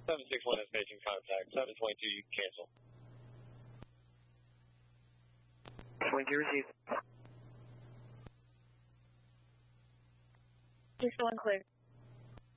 761 is making contact. 722, you can cancel. 22 received. 61 clear.